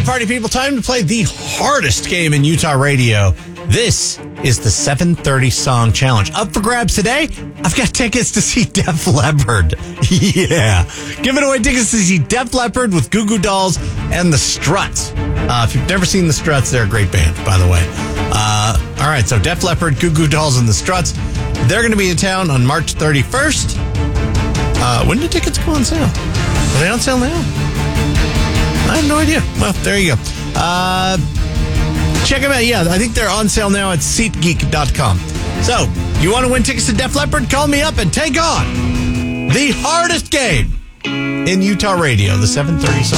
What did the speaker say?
right, party people, time to play the hardest game in Utah radio. This is the 7:30 Song Challenge. Up for grabs today, I've got tickets to see Def Leppard. Yeah. Giving away tickets to see Def Leppard with Goo Goo Dolls and the Struts. If you've never seen the Struts, they're a great band, by the way. All right, so Def Leppard, Goo Goo Dolls, and the Struts. They're going to be in town on March 31st. When do tickets go on sale? Are they on sale now? I have no idea. Well, there you go. Check them out. Yeah, I think they're on sale now at SeatGeek.com. So, you want to win tickets to Def Leppard? Call me up and take on the hardest game in Utah radio, the 7:30 Song.